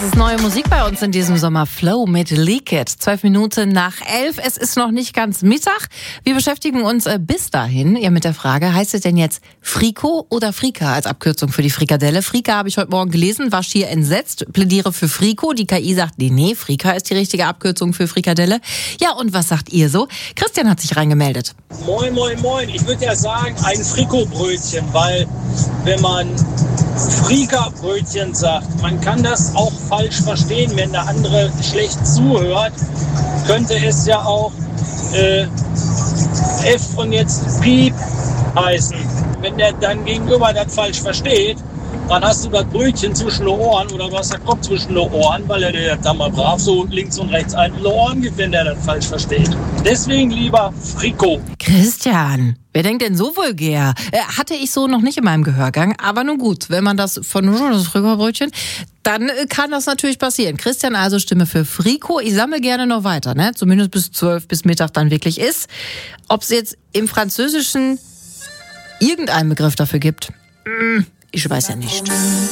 ist neue Musik bei uns in diesem Sommer. Flow mit Leak It. 12 Minuten nach 11. Es ist noch nicht ganz Mittag. Wir beschäftigen uns bis dahin mit der Frage, heißt es denn jetzt Friko oder Frika als Abkürzung für die Frikadelle? Frika habe ich heute Morgen gelesen, war schier entsetzt, plädiere für Friko. Die KI sagt, nee, Frika ist die richtige Abkürzung für Frikadelle. Ja, und was sagt ihr so? Christian hat sich reingemeldet. Moin, moin, moin. Ich würde ja sagen, ein Frikobrötchen, weil wenn man Frika-Brötchen sagt, man kann das auch falsch verstehen, wenn der andere schlecht zuhört, könnte es ja auch F und jetzt Piep heißen. Wenn der dann gegenüber das falsch versteht, dann hast du das Brötchen zwischen den Ohren oder du hast den Kopf zwischen den Ohren, weil er dir das dann mal brav so links und rechts ein in die Ohren gibt, wenn der das falsch versteht. Deswegen lieber Friko. Christian, wer denkt denn so vulgär? Hatte ich so noch nicht in meinem Gehörgang, aber nun gut, wenn man das das Frikobrötchen, dann kann das natürlich passieren. Christian also Stimme für Friko. Ich sammle gerne noch weiter, ne? Zumindest bis 12 bis Mittag dann wirklich ist. Ob es jetzt im Französischen irgendeinen Begriff dafür gibt, ich weiß ja nicht.